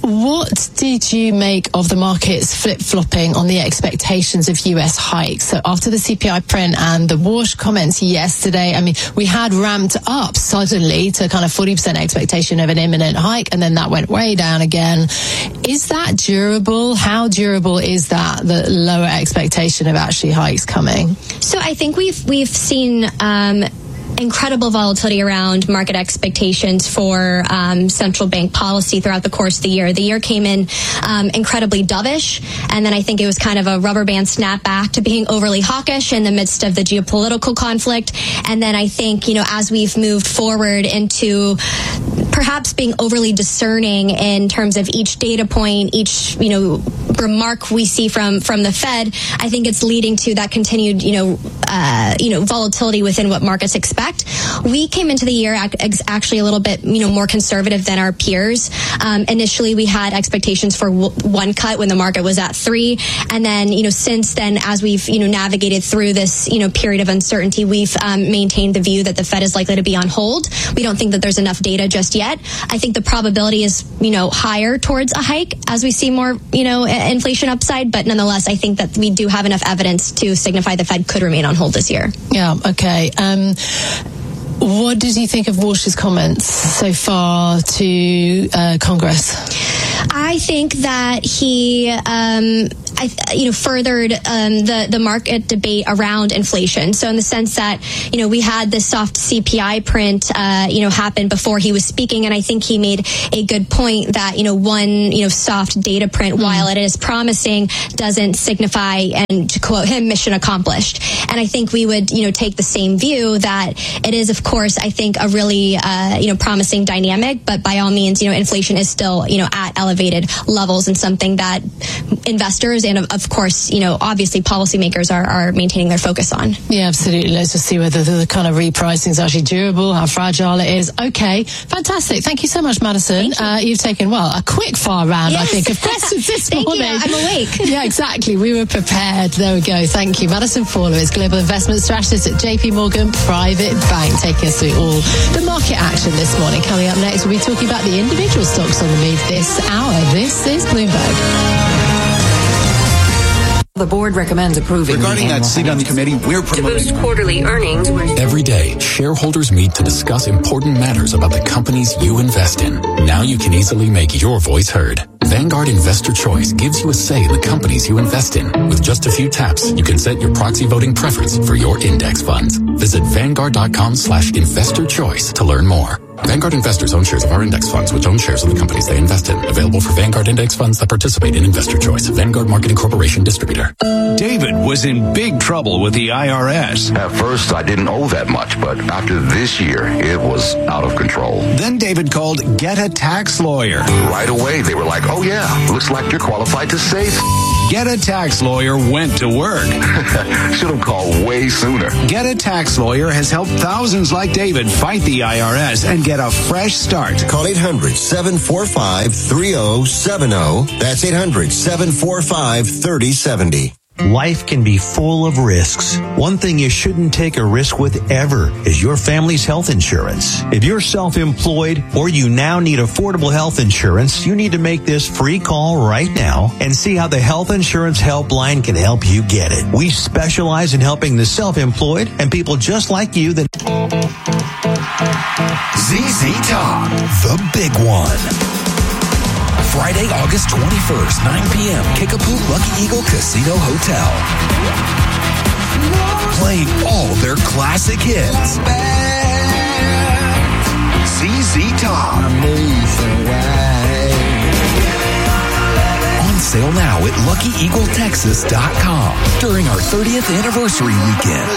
what did you make of the markets flip-flopping on the expectations of U S hikes? So after the C P I print and the Warsh comments yesterday, I mean, we had ramped up suddenly to kind of forty percent expectation of an imminent hike, and then that went way down again. Is that durable? How durable is that, the lower expectation of actually hikes coming? So I think we've we've seen um, incredible volatility around market expectations for um, central bank policy throughout the course of the year. The year came in um, incredibly dovish, and then I think it was kind of a rubber band snap back to being overly hawkish in the midst of the geopolitical conflict. And then I think, you know, as we've moved forward into perhaps being overly discerning in terms of each data point, each, you know, remark we see from from the Fed, I think it's leading to that continued, you know, uh, you know, volatility within what markets expect. We came into the year actually a little bit, you know, more conservative than our peers. Um, initially, we had expectations for w- one cut when the market was at three, and then, you know, since then, as we've, you know, navigated through this, you know, period of uncertainty, we've um, maintained the view that the Fed is likely to be on hold. We don't think that there's enough data just yet. I think the probability is, you know, higher towards a hike as we see more, you know, inflation upside. But nonetheless, I think that we do have enough evidence to signify the Fed could remain on hold this year. Yeah. Okay. Um, what did you think of Warsh's comments so far to uh, Congress? I think that he, um, I, you know, furthered um, the the market debate around inflation. So in the sense that, you know, we had this soft C P I print, uh, you know, happen before he was speaking, and I think he made a good point that, you know, one, you know, soft data print, mm. while it is promising, doesn't signify, and to quote him, mission accomplished. And I think we would, you know, take the same view that it is, of course, I think a really, uh, you know, promising dynamic, but by all means, you know, inflation is still, you know, at elevated levels, and something that investors and, of, of course, you know, obviously policymakers are, are maintaining their focus on. Yeah, absolutely. Let's just see whether the, the kind of repricing is actually durable, how fragile it is. Okay, fantastic. Thank you so much, Madison. You. Uh, you've taken, well, a quick far round, yes. I think, of questions this Thank morning. You. I'm awake. Yeah, exactly. We were prepared. There we go. Thank you. Madison Fawler is Global Investment Strategist at J P Morgan Private Bank, taking us through all the market action this morning. Coming up next, we'll be talking about the individual stocks on the move this hour. This is Bloomberg. The board recommends approving. Regarding that seat on the committee, we're promoting to boost quarterly earnings. Every day, shareholders meet to discuss important matters about the companies you invest in. Now you can easily make your voice heard. Vanguard Investor Choice gives you a say in the companies you invest in. With just a few taps, you can set your proxy voting preference for your index funds. Visit Vanguard.com slash investor choice to learn more. Vanguard investors own shares of our index funds, which own shares of the companies they invest in. Available for Vanguard index funds that participate in Investor Choice. Vanguard Marketing Corporation distributor. David was in big trouble with the I R S. At first, I didn't owe that much, but after this year, it was out of control. Then David called Get a Tax Lawyer. Right away, they were like, oh yeah, looks like you're qualified to save. Get a Tax Lawyer went to work. Should have called way sooner. Get a Tax Lawyer has helped thousands like David fight the I R S and get a fresh start. Call eight hundred, seven four five, three oh seven oh. That's eight hundred, seven four five, three oh seven oh. Life can be full of risks. One thing you shouldn't take a risk with ever is your family's health insurance. If you're self-employed or you now need affordable health insurance, you need to make this free call right now and see how the Health Insurance Helpline can help you get it. We specialize in helping the self-employed and people just like you that... Z Z Top, the big one. Friday, August twenty-first, nine p.m., Kickapoo Lucky Eagle Casino Hotel. Playing all their classic hits. Z Z Top. On sale now at lucky eagle texas dot com during our thirtieth anniversary weekend.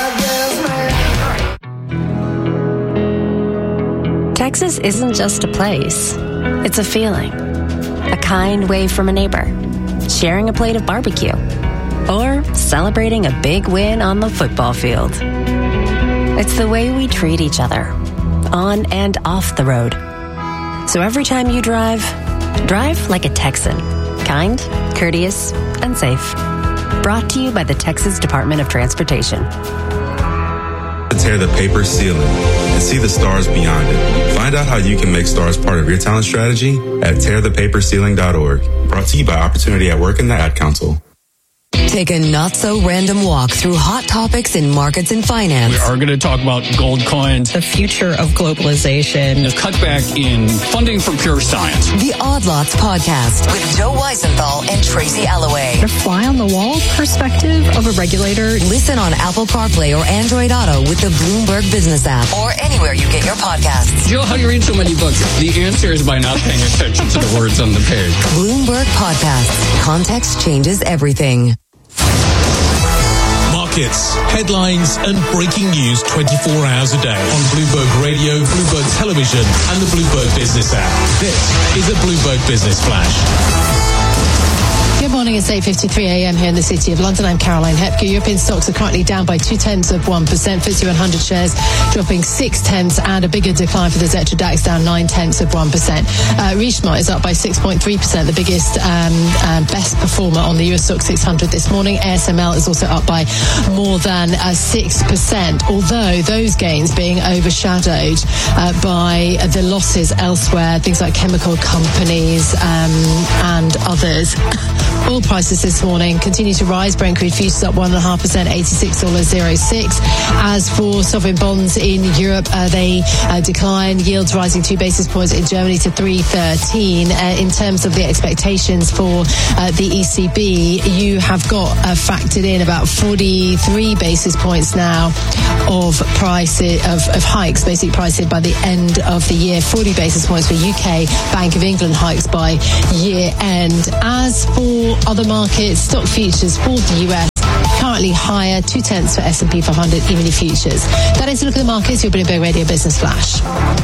Texas isn't just a place. It's a feeling. A kind wave from a neighbor, sharing a plate of barbecue, or celebrating a big win on the football field. It's the way we treat each other, on and off the road. So every time you drive, drive like a Texan. Kind, courteous, and safe. Brought to you by the Texas Department of Transportation. to tear the paper ceiling and see the stars beyond it. Find out how you can make stars part of your talent strategy at tear the paper ceiling dot org. Brought to you by Opportunity at Work and the Ad Council. Take a not-so-random walk through hot topics in markets and finance. We are going to talk about gold coins, the future of globalization, the cutback in funding for pure science. The Odd Lots Podcast with Joe Weisenthal and Tracy Alloway. The fly-on-the-wall perspective of a regulator. Listen on Apple CarPlay or Android Auto with the Bloomberg Business app or anywhere you get your podcasts. Joe, how do you read so many books? The answer is by not paying attention to the words on the page. Bloomberg Podcasts. Context changes everything. Markets, headlines, and breaking news twenty-four hours a day on Bloomberg Radio, Bloomberg Television, and the Bloomberg Business app. This is a Bloomberg Business Flash. Good morning, it's eight fifty-three a.m. here in the City of London. I'm Caroline Hepke. European stocks are currently down by two-tenths of one percent. F T S E one hundred shares dropping six-tenths, and a bigger decline for the Xetra DAX, down nine-tenths of one percent. Uh, Richemont is up by six point three percent, the biggest um, uh, best performer on the U S Stoxx six hundred this morning. A S M L is also up by more than uh, six percent, although those gains being overshadowed uh, by the losses elsewhere, things like chemical companies um, and others. Oil prices this morning continue to rise. Brent crude futures up one point five percent, eighty-six dollars oh six. As for sovereign bonds in Europe, uh, they uh, decline. Yields rising two basis points in Germany to three thirteen. Uh, in terms of the expectations for uh, the E C B, you have got uh, factored in about forty-three basis points now of price of, of hikes, basic pricing by the end of the year. forty basis points for U K. Bank of England hikes by year end. As for other markets, stock futures for the U S currently higher, two-tenths for S and P five hundred E-mini futures. That is a look at the markets, your Bloomberg Radio Business Flash.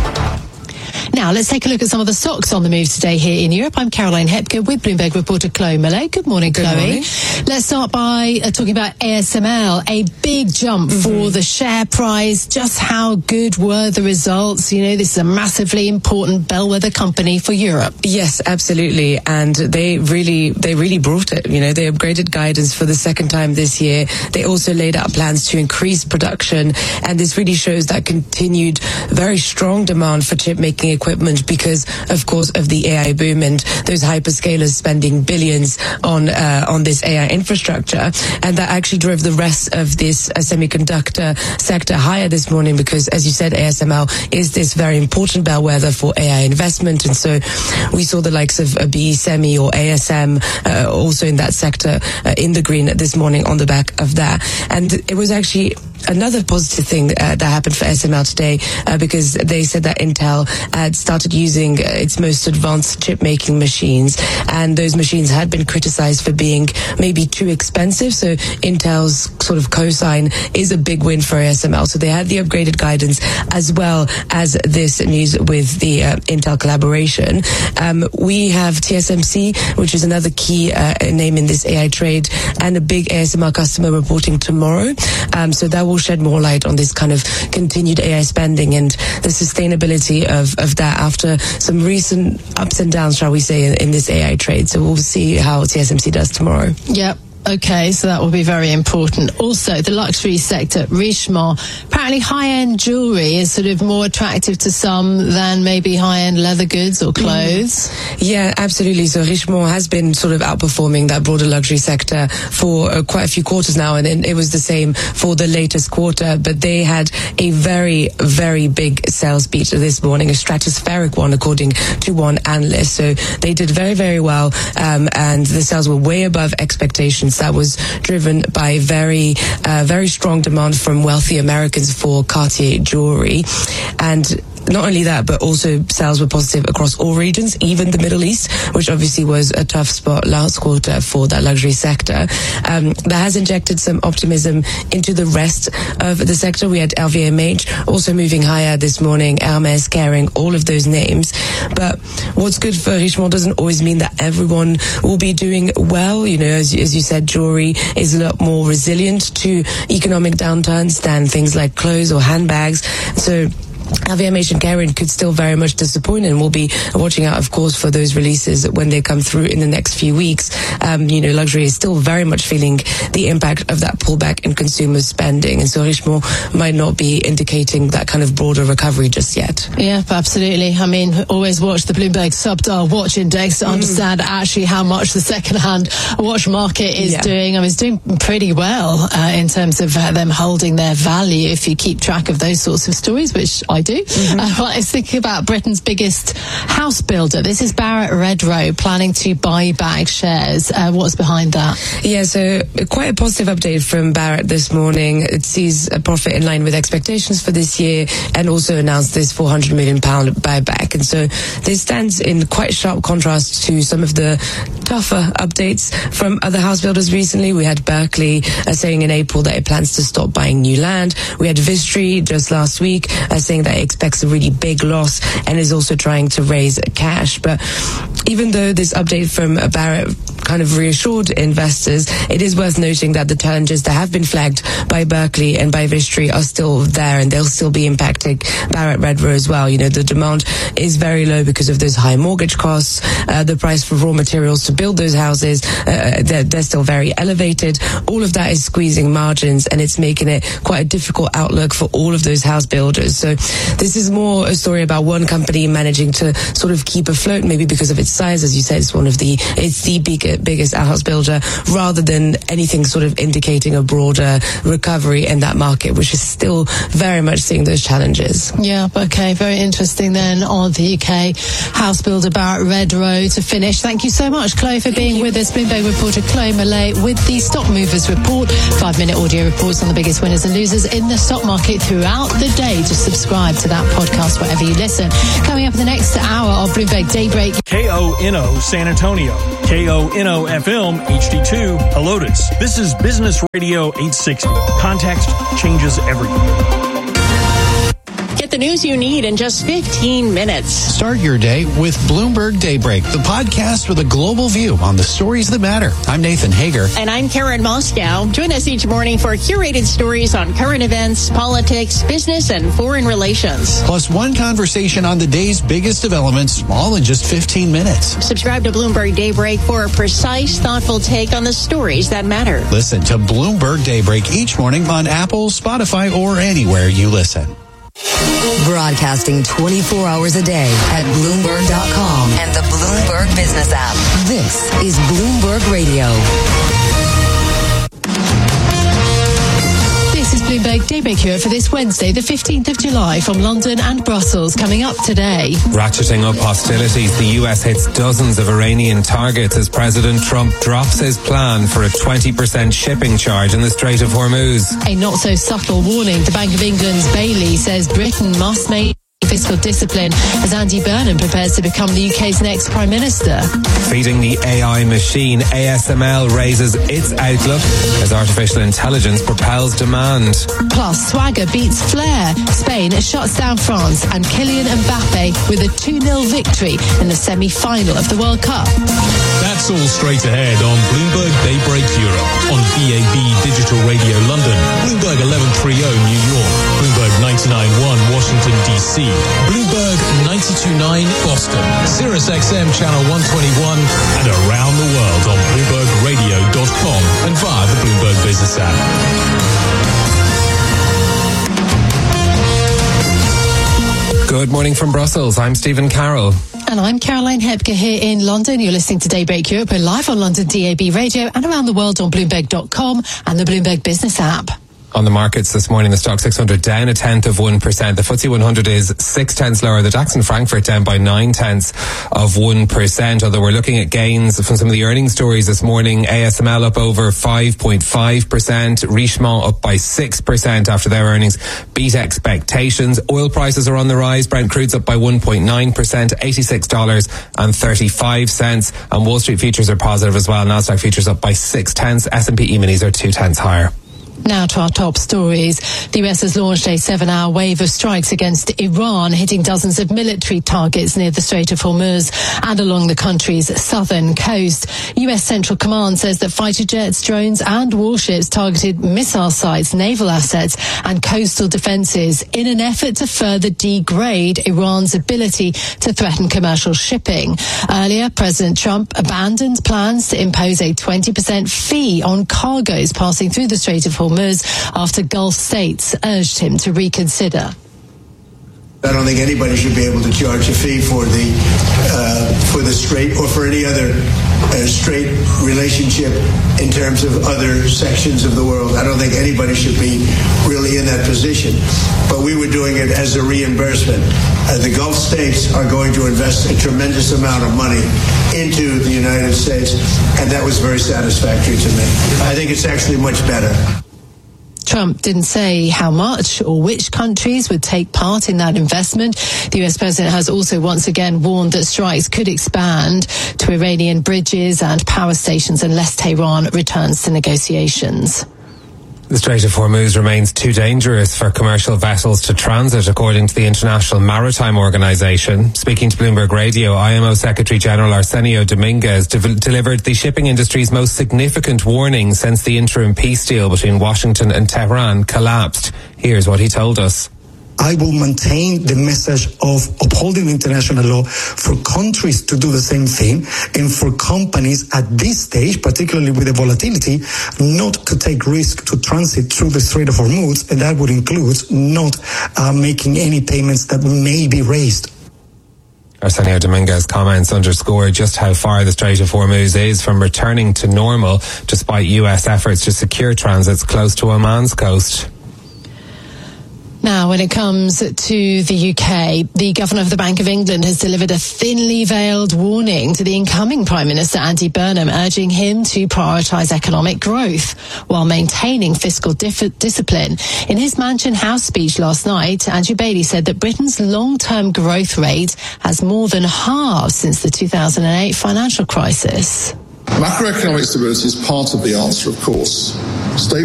Now, let's take a look at some of the stocks on the move today here in Europe. I'm Caroline Hepke with Bloomberg reporter Chloe Millet. Good morning, Good Chloe. Morning. Let's start by uh, talking about A S M L. A big jump mm-hmm. for the share price. Just how good were the results? You know, this is a massively important bellwether company for Europe. Yes, absolutely. And they really, they really brought it. You know, they upgraded guidance for the second time this year. They also laid out plans to increase production. And this really shows that continued very strong demand for chip making equipment because, of course, of the A I boom and those hyperscalers spending billions on uh, on this A I infrastructure. And that actually drove the rest of this uh, semiconductor sector higher this morning because, as you said, A S M L is this very important bellwether for A I investment. And so we saw the likes of uh, B E Semi or A S M uh, also in that sector uh, in the green this morning on the back of that. And it was actually another positive thing uh, that happened for A S M L today uh, because they said that Intel had started using uh, its most advanced chip making machines, and those machines had been criticized for being maybe too expensive. So Intel's sort of cosign is a big win for A S M L. So they had the upgraded guidance as well as this news with the uh, Intel collaboration. Um, we have T S M C, which is another key uh, name in this A I trade, and a big A S M L customer reporting tomorrow. Um, so that will shed more light on this kind of continued A I spending and the sustainability of, of that after some recent ups and downs, shall we say, in, in this A I trade. So we'll see how T S M C does tomorrow. Yep. Okay, so that will be very important. Also, the luxury sector, Richemont. Apparently high-end jewellery is sort of more attractive to some than maybe high-end leather goods or clothes. Mm. Yeah, absolutely. So Richemont has been sort of outperforming that broader luxury sector for uh, quite a few quarters now, and it was the same for the latest quarter. But they had a very, very big sales beat this morning, a stratospheric one, according to one analyst. So they did very, very well, um, and the sales were way above expectations. That was driven by very, uh, very strong demand from wealthy Americans for Cartier jewelry. And not only that, but also sales were positive across all regions, even the Middle East, which obviously was a tough spot last quarter for that luxury sector. Um, that has injected some optimism into the rest of the sector. We had L V M H also moving higher this morning, Hermes, Kering, all of those names. But what's good for Richemont doesn't always mean that everyone will be doing well. You know, as, as you said, jewelry is a lot more resilient to economic downturns than things like clothes or handbags. So L V M H and Kering could still very much disappoint, and we'll be watching out, of course, for those releases when they come through in the next few weeks. Um, you know, luxury is still very much feeling the impact of that pullback in consumer spending, and so Richemont might not be indicating that kind of broader recovery just yet. Yeah, absolutely. I mean, always watch the Bloomberg Subdial Watch Index to mm. understand actually how much the second-hand watch market is yeah. doing. I mean, it's doing pretty well uh, in terms of uh, them holding their value, if you keep track of those sorts of stories, which I do. Mm-hmm. Uh, well, I was thinking about Britain's biggest house builder. This is Barratt Redrow planning to buy back shares. Uh, what's behind that? Yeah, so quite a positive update from Barratt this morning. It sees a profit in line with expectations for this year, and also announced this four hundred million pounds buyback. And so this stands in quite sharp contrast to some of the tougher updates from other house builders recently. We had Berkeley uh, saying in April that it plans to stop buying new land. We had Vistry just last week uh, saying that it expects a really big loss and is also trying to raise cash. But even though this update from uh, Barratt kind of reassured investors, it is worth noting that the challenges that have been flagged by Berkeley and by Vistry are still there, and they'll still be impacting Barratt Redrow as well. You know, the demand is very low because of those high mortgage costs. Uh, the price for raw materials to build those houses, uh, they're, they're still very elevated. All of that is squeezing margins, and it's making it quite a difficult outlook for all of those house builders. So this is more a story about one company managing to sort of keep afloat, maybe because of its size. As you said, it's one of the, it's the big, biggest house builder, rather than anything sort of indicating a broader recovery in that market, which is still very much seeing those challenges. Yeah, okay, very interesting then on the U K house builder Barratt Redrow to finish. Thank you so much, Chloe, for being with us. Bloomberg reporter Chloe Millay with the Stock Movers Report. Five-minute audio reports on the biggest winners and losers in the stock market throughout the day. Just subscribe to that podcast wherever you listen. Coming up in the next hour of Bloomberg Daybreak. K O N O San Antonio, K O N O F M H D two Helotes. This is Business Radio eight sixty. Context changes everything. Get the news you need in just fifteen minutes. Start your day with Bloomberg Daybreak, the podcast with a global view on the stories that matter. I'm Nathan Hager. And I'm Karen Moscow. Join us each morning for curated stories on current events, politics, business, and foreign relations. Plus one conversation on the day's biggest developments, all in just fifteen minutes. Subscribe to Bloomberg Daybreak for a precise, thoughtful take on the stories that matter. Listen to Bloomberg Daybreak each morning on Apple, Spotify, or anywhere you listen. Broadcasting twenty-four hours a day at Bloomberg dot com and the Bloomberg Business app. This is Bloomberg Radio. This is Bloomberg Daybreak here for this Wednesday, the fifteenth of July, from London and Brussels. Coming up today. Ratcheting up hostilities, the U S hits dozens of Iranian targets as President Trump drops his plan for a twenty percent shipping charge in the Strait of Hormuz. A not-so-subtle warning. The Bank of England's Bailey says Britain must make fiscal discipline as Andy Burnham prepares to become the U K's next Prime Minister. Feeding the A I machine, A S M L raises its outlook as artificial intelligence propels demand. Plus, Swagger beats Flair. Spain shuts down France, and Kylian Mbappe with a two nil victory in the semi-final of the World Cup. That's all straight ahead on Bloomberg Daybreak Europe, on B A B Digital Radio London, Bloomberg eleven thirty New York, Bloomberg ninety-nine point one Washington, D C, Bloomberg ninety-two point nine Boston, Sirius X M Channel one twenty-one, and around the world on Bloomberg Radio dot com and via the Bloomberg Business app. Good morning from Brussels. I'm Stephen Carroll. And I'm Caroline Hebke here in London. You're listening to Daybreak Europe. We're live on London D A B Radio and around the world on Bloomberg dot com and the Bloomberg Business app. On the markets this morning, the Stock six hundred down a tenth of one percent. The F T S E one hundred is six tenths lower. The DAX in Frankfurt down by nine tenths of one percent. Although we're looking at gains from some of the earnings stories this morning. A S M L up over five point five percent. Richemont up by six percent after their earnings beat expectations. Oil prices are on the rise. Brent crude's up by one point nine percent, eighty-six dollars and thirty-five cents. And Wall Street futures are positive as well. Nasdaq futures up by six tenths. S and P E-minis are two tenths higher. Now to our top stories. The U S has launched a seven-hour wave of strikes against Iran, hitting dozens of military targets near the Strait of Hormuz and along the country's southern coast. U S Central Command says that fighter jets, drones and warships targeted missile sites, naval assets and coastal defences in an effort to further degrade Iran's ability to threaten commercial shipping. Earlier, President Trump abandoned plans to impose a twenty percent fee on cargoes passing through the Strait of Hormuz after Gulf states urged him to reconsider. I don't think anybody should be able to charge a fee for the uh, for the strait or for any other uh, strait relationship in terms of other sections of the world. I don't think anybody should be really in that position. But we were doing it as a reimbursement. Uh, the Gulf states are going to invest a tremendous amount of money into the United States, and that was very satisfactory to me. I think it's actually much better. Trump didn't say how much or which countries would take part in that investment. The U S president has also once again warned that strikes could expand to Iranian bridges and power stations unless Tehran returns to negotiations. The Strait of Hormuz remains too dangerous for commercial vessels to transit, according to the International Maritime Organization. Speaking to Bloomberg Radio, I M O Secretary General Arsenio Dominguez de- delivered the shipping industry's most significant warning since the interim peace deal between Washington and Tehran collapsed. Here's what he told us. I will maintain the message of upholding international law for countries to do the same thing and for companies at this stage, particularly with the volatility, not to take risk to transit through the Strait of Hormuz, and that would include not uh, making any payments that may be raised. Arsenio Dominguez comments underscore just how far the Strait of Hormuz is from returning to normal, despite U S efforts to secure transits close to Oman's coast. Now, when it comes to the U K, the Governor of the Bank of England has delivered a thinly veiled warning to the incoming Prime Minister Andy Burnham, urging him to prioritise economic growth while maintaining fiscal dif- discipline. In his Mansion House speech last night, Andrew Bailey said that Britain's long-term growth rate has more than halved since the two thousand eight financial crisis. Macroeconomic stability is part of the answer, of course. State